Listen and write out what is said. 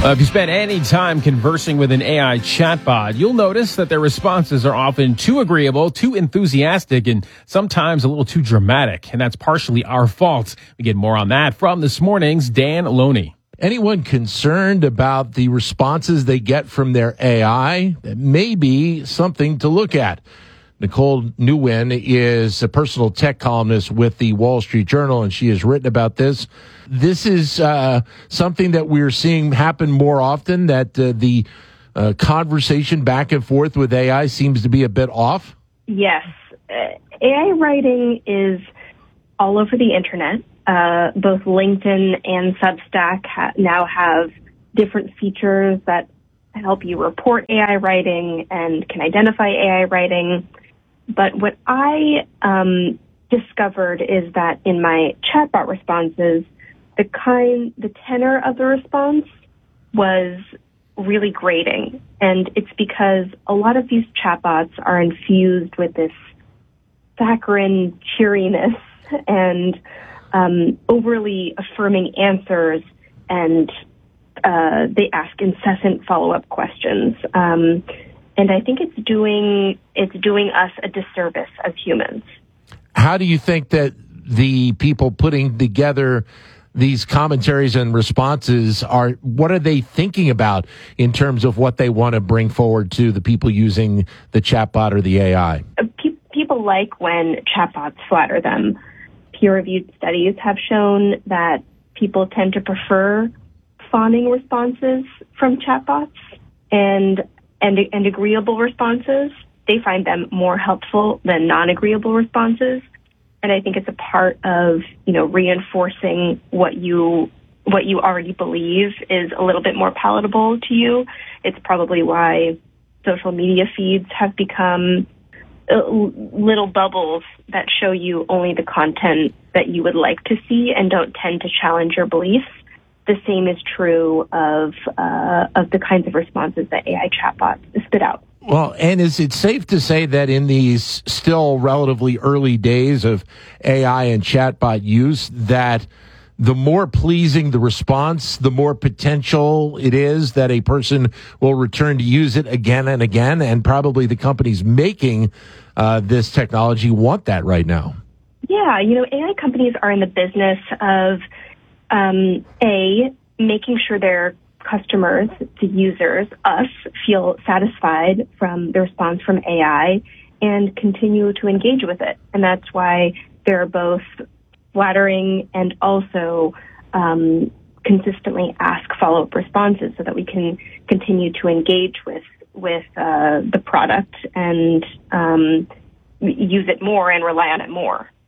If you spend any time conversing with an AI chatbot, you'll notice that their responses are often too agreeable, too enthusiastic, and sometimes a little too dramatic. And that's partially our fault. We get more on that from this morning's Dan Loney. Anyone concerned about the responses they get from their AI? It may be something to look at. Nicole Nguyen is a personal tech columnist with the Wall Street Journal, and she has written about this. This is something that we're seeing happen more often, that the conversation back and forth with AI seems to be a bit off. Yes. AI writing is all over the internet. Both LinkedIn and Substack now have different features that help you report AI writing and can identify AI writing. But what I discovered is that in my chatbot responses, the tenor of the response was really grating. And it's because a lot of these chatbots are infused with this saccharine cheeriness and overly affirming answers, and they ask incessant follow-up questions. And I think it's doing us a disservice as humans. How do you think that the people putting together these commentaries and responses what are they thinking about in terms of what they want to bring forward to the people using the chatbot or the AI? People like when chatbots flatter them. Peer-reviewed studies have shown that people tend to prefer fawning responses from chatbots and agreeable responses. They find them more helpful than non-agreeable responses. And I think it's a part of, reinforcing what you already believe is a little bit more palatable to you. It's probably why social media feeds have become little bubbles that show you only the content that you would like to see and don't tend to challenge your beliefs. The same is true of the kinds of responses that AI chatbots spit out. Well, and is it safe to say that in these still relatively early days of AI and chatbot use, that the more pleasing the response, the more potential it is that a person will return to use it again and again, and probably the companies making this technology want that right now? Yeah, AI companies are in the business of making sure their customers, the users, us, feel satisfied from the response from AI and continue to engage with it. And that's why they're both flattering and also consistently ask follow-up responses so that we can continue to engage with the product and use it more and rely on it more.